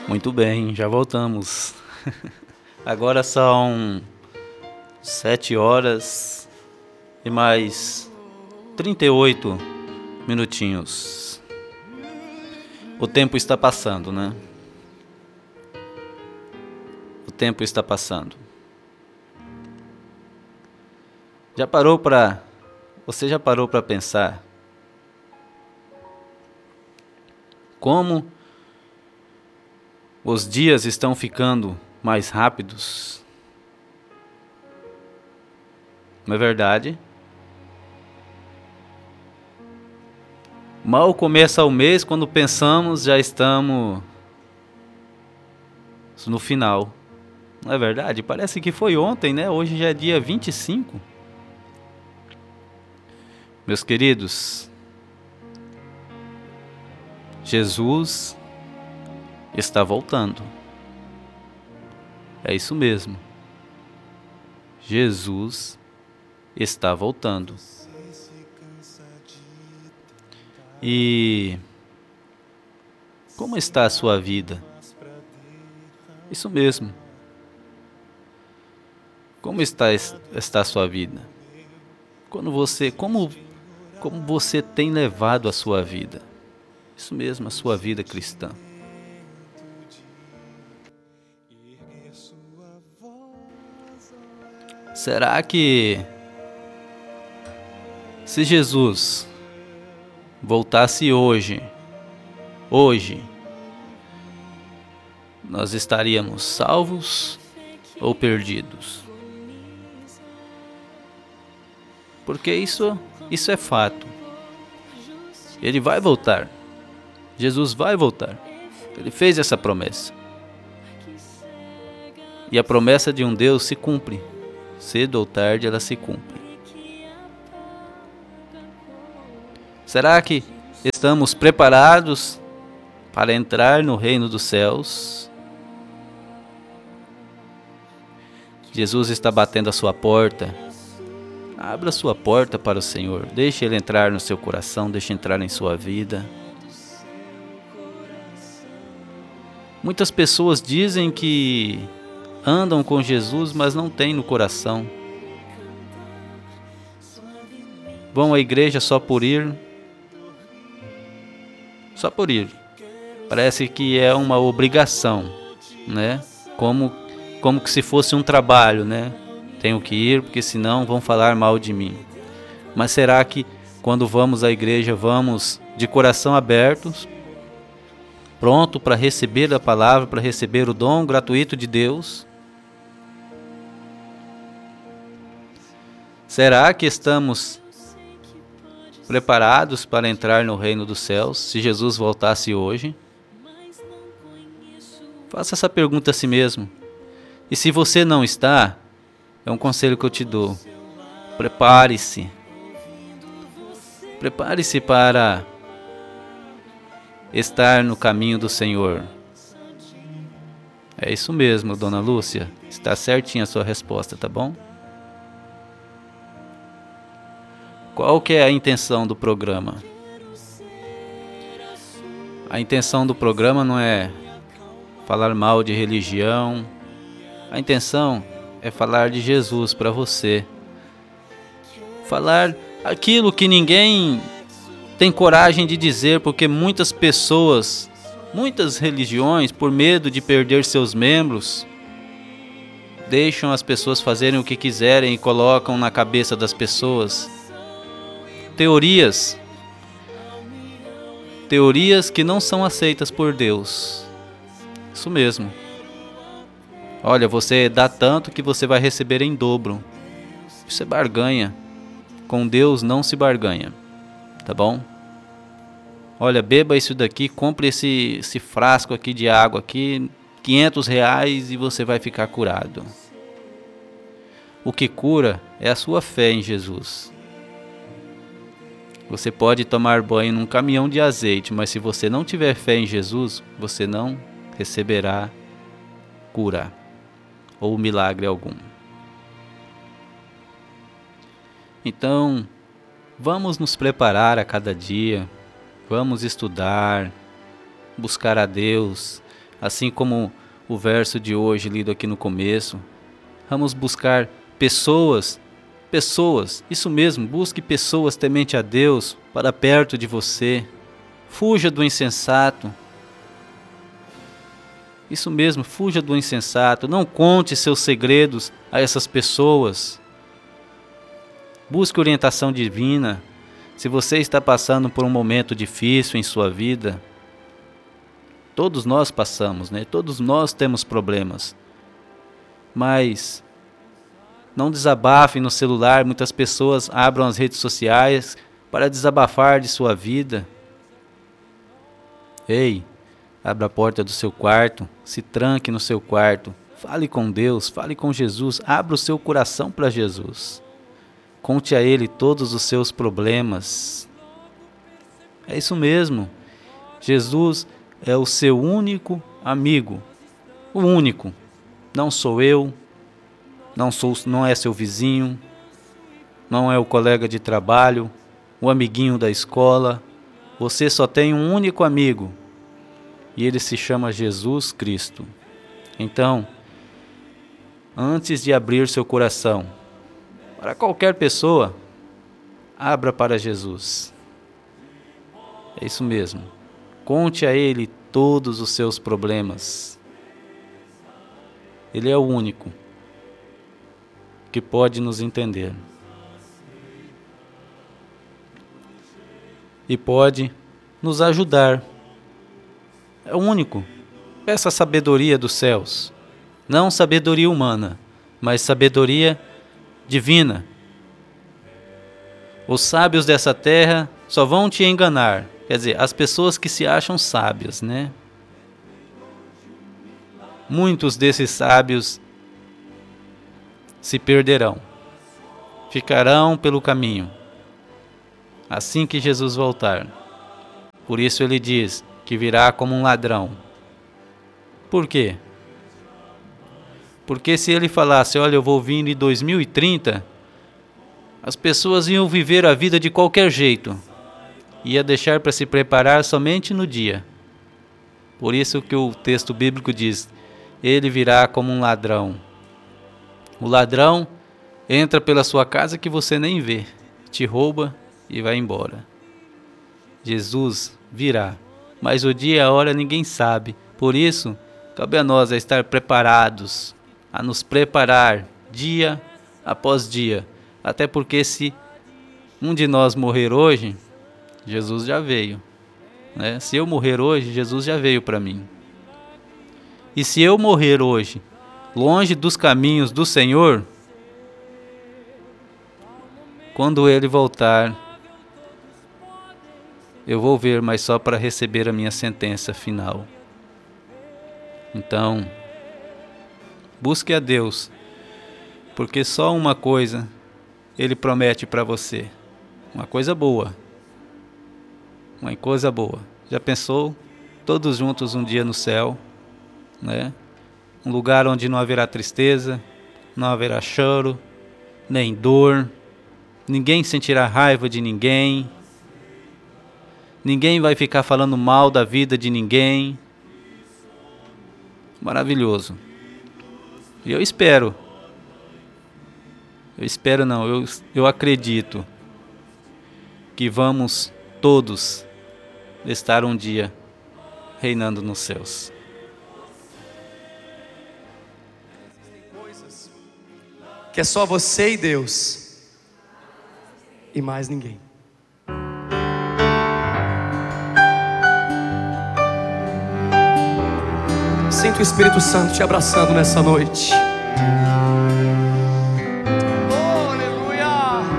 Muito bem, já voltamos. Agora são 7 horas e mais 38 minutinhos. O tempo está passando, né? O tempo está passando. Você já parou para pensar como os dias estão ficando mais rápidos? Não é verdade? Mal começa o mês, quando pensamos, já estamos no final. Não é verdade? Parece que foi ontem, né? Hoje já é dia 25. Meus queridos, Jesus está voltando. É isso mesmo. Jesus está voltando. E como está a sua vida? Isso mesmo. Como está a sua vida? Como você tem levado a sua vida? Isso mesmo, a sua vida cristã. Será que se Jesus voltasse hoje, nós estaríamos salvos ou perdidos? Porque isso é fato. Ele vai voltar. Jesus vai voltar. Ele fez essa promessa. E a promessa de um Deus se cumpre. Cedo ou tarde ela se cumpre. Será que estamos preparados para entrar no reino dos céus? Jesus está batendo a sua porta. Abra sua porta para o Senhor. Deixe Ele entrar no seu coração, deixe entrar em sua vida. Muitas pessoas dizem que andam com Jesus, mas não têm no coração. Vão à igreja só por ir. Só por ir. Parece que é uma obrigação, né? Como que se fosse um trabalho, né? Tenho que ir porque senão vão falar mal de mim. Mas será que quando vamos à igreja vamos de coração aberto, pronto para receber a palavra, para receber o dom gratuito de Deus? Será que estamos preparados para entrar no reino dos céus, se Jesus voltasse hoje? Faça essa pergunta a si mesmo. E se você não está, é um conselho que eu te dou. Prepare-se. Prepare-se para estar no caminho do Senhor. É isso mesmo, dona Lúcia. Está certinha a sua resposta, tá bom? Qual que é a intenção do programa? A intenção do programa não é falar mal de religião. A intenção é falar de Jesus para você. Falar aquilo que ninguém tem coragem de dizer, porque muitas pessoas, muitas religiões, por medo de perder seus membros, deixam as pessoas fazerem o que quiserem e colocam na cabeça das pessoas teorias que não são aceitas por Deus. Isso mesmo. Olha, você dá tanto que você vai receber em dobro. Isso é barganha. Com Deus não se barganha. Tá bom? Olha, beba isso daqui, compre esse frasco aqui de água aqui, R$ 500 e você vai ficar curado. O que cura é a sua fé em Jesus. Você pode tomar banho num caminhão de azeite, mas se você não tiver fé em Jesus, você não receberá cura ou milagre algum. Então, vamos nos preparar a cada dia, vamos estudar, buscar a Deus, Assim como o verso de hoje lido aqui no começo, vamos buscar pessoas, isso mesmo, busque pessoas temente a Deus para perto de você. Fuja do insensato. Isso mesmo, fuja do insensato. Não conte seus segredos a essas pessoas. Busque orientação divina. Se você está passando por um momento difícil em sua vida, todos nós passamos, né? Todos nós temos problemas. Mas não desabafe no celular. Muitas pessoas abram as redes sociais para desabafar de sua vida. Ei, abra a porta do seu quarto, se tranque no seu quarto, fale com Deus, fale com Jesus, abra o seu coração para Jesus. Conte a Ele todos os seus problemas. É isso mesmo. Jesus é o seu único amigo. O único. Não sou eu, não é seu vizinho, não é o colega de trabalho, o amiguinho da escola. Você só tem um único amigo. E ele se chama Jesus Cristo. Então, antes de abrir seu coração para qualquer pessoa, abra para Jesus. É isso mesmo. Conte a Ele todos os seus problemas. Ele é o único que pode nos entender. E pode nos ajudar. É o único. Peça a sabedoria dos céus. Não sabedoria humana, mas sabedoria divina. Os sábios dessa terra só vão te enganar. Quer dizer, as pessoas que se acham sábias, né? Muitos desses sábios se perderão. Ficarão pelo caminho. Assim que Jesus voltar. Por isso ele diz que virá como um ladrão. Por quê? Porque se ele falasse, olha, eu vou vir em 2030, as pessoas iam viver a vida de qualquer jeito. Ia deixar para se preparar somente no dia. Por isso que o texto bíblico diz, ele virá como um ladrão. O ladrão entra pela sua casa que você nem vê, te rouba e vai embora. Jesus virá. Mas o dia e a hora ninguém sabe. Por isso, cabe a nós a estar preparados, a nos preparar dia após dia. Até porque se um de nós morrer hoje, Jesus já veio. Né? Se eu morrer hoje, Jesus já veio para mim. E se eu morrer hoje, longe dos caminhos do Senhor, quando Ele voltar, eu vou ver, mas só para receber a minha sentença final. Então, busque a Deus, porque só uma coisa Ele promete para você. Uma coisa boa. Uma coisa boa. Já pensou? Todos juntos um dia no céu, né? Um lugar onde não haverá tristeza, não haverá choro, nem dor. Ninguém sentirá raiva de ninguém. Ninguém vai ficar falando mal da vida de ninguém. Maravilhoso. E eu espero. Eu acredito que vamos todos estar um dia reinando nos céus. Coisas que é só você e Deus e mais ninguém. Sinto o Espírito Santo te abraçando nessa noite.